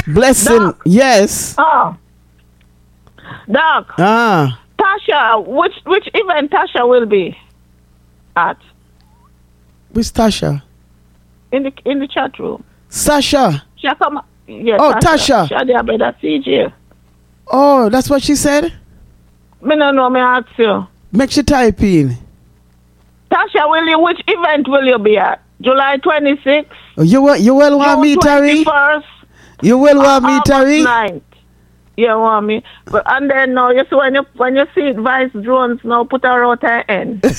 Blessing, Doc. yes. Oh. Doc. Tasha, which event Tasha will be at? Which Tasha? In the chat room. Sasha. She come. Yeah, Oh, Tasha. She there by that CJ. Oh, that's what she said? Me no know, me ask you. Make she type in. Tasha, which event will you be at? July 26th? Oh, you will want me, Terry? 21st? You will want me, August Terry? 9th. You want me? But and then now you see when you see Vice Jones now put her out her end. Boy!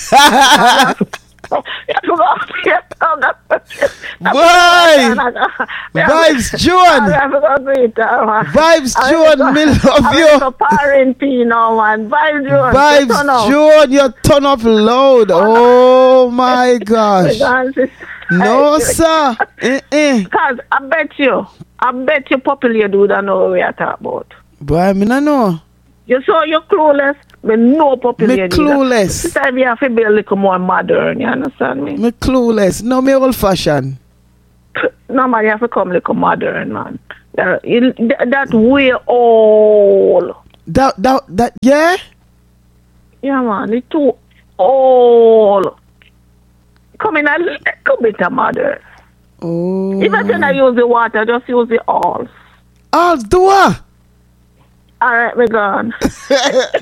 Vibes Joan! Vibes Joan, me love you. Vibes Joan, you turn up loud. Oh my gosh. No, sir. Because I bet you popular do that know what we are talking about. Boy, I mean, I know. You saw you're clueless, but no popular. Me clueless. This time you have to be a little more modern, you understand me? Me clueless. No, me old fashioned. No, man, you have to come a little modern, man. That way old. That, yeah? Yeah, man, it's too old. Come in a little bit of modern. Oh. If I can use the water, just use the alls. Alls, do what? All right, we're gone.